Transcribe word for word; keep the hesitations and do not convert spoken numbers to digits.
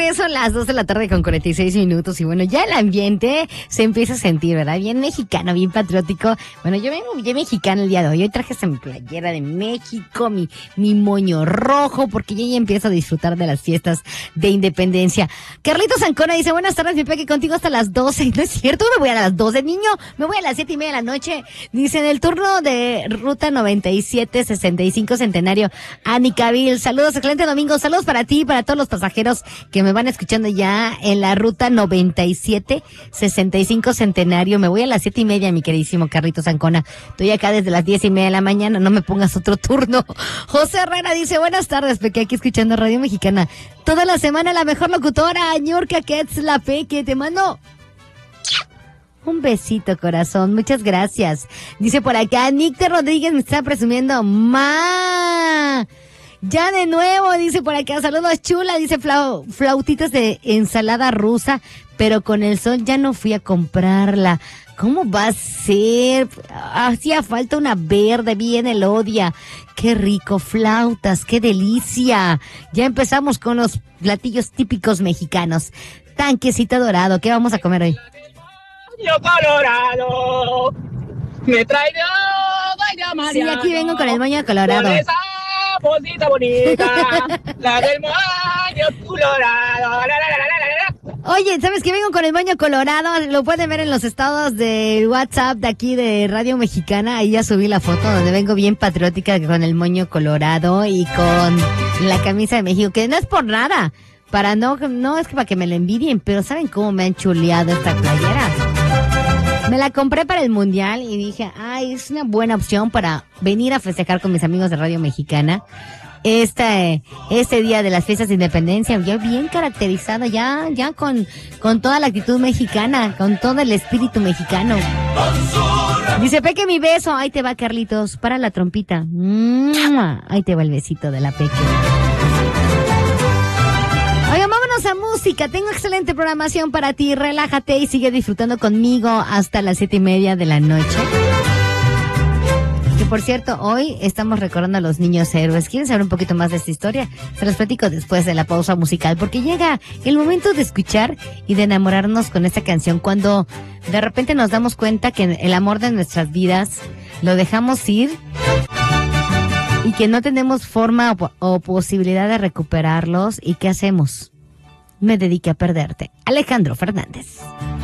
regreso a las dos de la tarde con cuarenta y seis minutos y bueno, ya el ambiente se empieza a sentir, ¿verdad? Bien mexicano, bien patriótico. Bueno, yo vengo bien mexicano el día de hoy. Hoy traje esta mi playera de México, mi, mi moño rojo, porque ya, ya empiezo a disfrutar de las fiestas de independencia. Carlitos Ancona dice, buenas tardes, mi peque, contigo hasta las doce. No es cierto, me voy a las doce, niño. Me voy a las siete y media de la noche. Dice, en el turno de Ruta noventa y siete, sesenta y cinco Centenario, Ani Cabil. Saludos, excelente domingo. Saludos para ti y para todos los pasajeros que me van escuchando ya en la ruta noventa y siete, sesenta y cinco Centenario. Me voy a las siete y media, mi queridísimo Carlitos Ancona. Estoy acá desde las diez y media de la mañana, no me pongas otro turno. José Herrera dice, buenas tardes, Peque, aquí escuchando Radio Mexicana. Toda la semana la mejor locutora, Ñurka Ketz, la Peque, te mando un besito, corazón. Muchas gracias. Dice por acá, Nicte Rodríguez me está presumiendo, ma. Ya de nuevo, dice por acá, saludos chula, dice flau, flautitas de ensalada rusa, pero con el sol ya no fui a comprarla. ¿Cómo va a ser? Hacía falta una verde, bien elodia. Qué rico, flautas, qué delicia. Ya empezamos con los platillos típicos mexicanos. Tanquecito dorado, ¿qué vamos a comer hoy? Yo colorado, me traigo vaya María. Sí, aquí vengo con el moño colorado. Con esa bolsita bonita, la del moño colorado. La, la, la, la, la, la. Oye, ¿sabes qué? Vengo con el moño colorado. Lo pueden ver en los estados de WhatsApp de aquí de Radio Mexicana. Ahí ya subí la foto donde vengo bien patriótica con el moño colorado y con la camisa de México, que no es por nada. Para no, no es que para que me la envidien, pero ¿saben cómo me han chuleado esta playera? Me la compré para el Mundial y dije, ay, es una buena opción para venir a festejar con mis amigos de Radio Mexicana. Este, este día de las fiestas de independencia, ya bien caracterizado, ya, ya con, con toda la actitud mexicana, con todo el espíritu mexicano. Dice, Peque, mi beso. Ahí te va, Carlitos, para la trompita. ¡Mua! Ahí te va el besito de la Peque. Oigan, vámonos a música. Tengo excelente programación para ti. Relájate y sigue disfrutando conmigo hasta las siete y media de la noche. Que por cierto, hoy estamos recordando a los niños héroes. ¿Quieren saber un poquito más de esta historia? Se los platico después de la pausa musical, porque llega el momento de escuchar y de enamorarnos con esta canción. Cuando de repente nos damos cuenta que el amor de nuestras vidas lo dejamos ir y que no tenemos forma o, o posibilidad de recuperarlos. ¿Y qué hacemos? Me dediqué a perderte. Alejandro Fernández.